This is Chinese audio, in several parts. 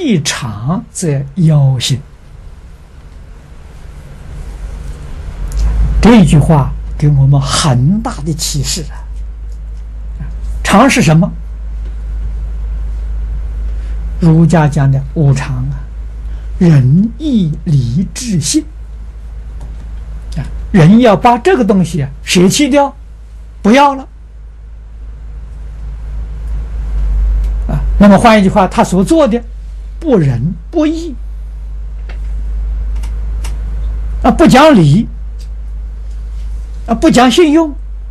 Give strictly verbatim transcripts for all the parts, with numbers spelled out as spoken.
气长则妖行。这句话给我们很大的启示啊！常是什么？儒家讲的五常啊，仁义礼智信啊，人要把这个东西啊舍弃掉，不要了啊。那么换一句话，他所做的不仁不义啊，不讲理啊，不讲信用，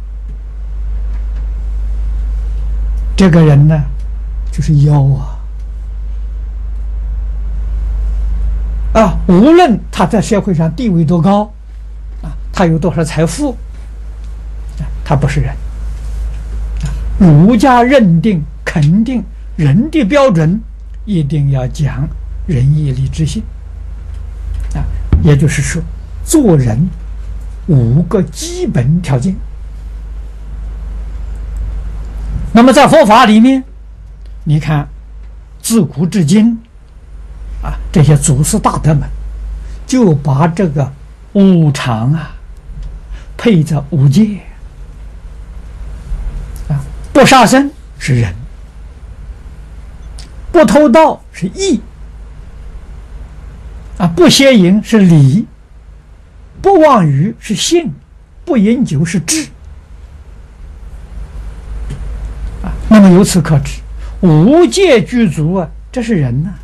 这个人呢，就是妖啊！啊，无论他在社会上地位多高，啊，他有多少财富，啊，他不是人。啊，儒家认定、肯定人的标准，一定要讲仁义礼智信。啊，也就是说，做人五个基本条件。那么在佛法里面，你看，自古至今，啊，这些祖师大德们就把这个五常啊配着五戒啊，不杀生是仁，不偷盗是义，啊，不邪淫是礼，不妄语是信，不饮酒是智。啊，那么由此可知，五戒具足啊，这是人呐、啊。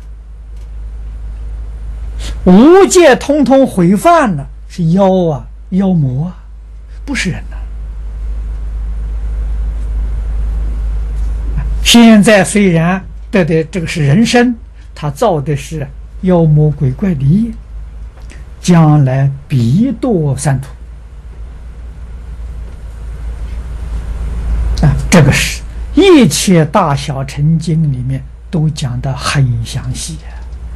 五戒通通毁犯了，是妖啊，妖魔啊，不是人呐、啊。现在虽然得的这个是人身，他造的是妖魔鬼怪的业，将来必堕三途啊！这个是一切大小乘经里面都讲得很详细啊。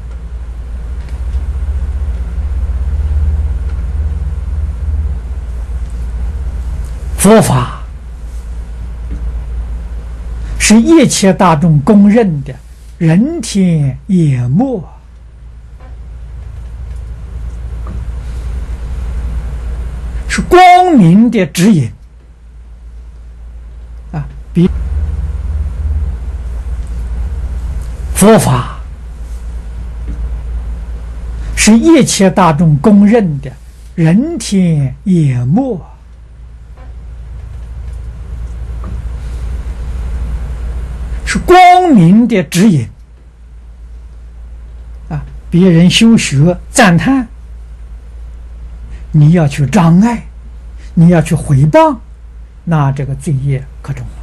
佛法是一切大众公认的人天眼目，是光明的指引啊！比佛法是一切大众公认的人天眼目，是光明的指引啊！别人修学赞叹，你要去障碍，你要去毁谤，那这个罪业可重。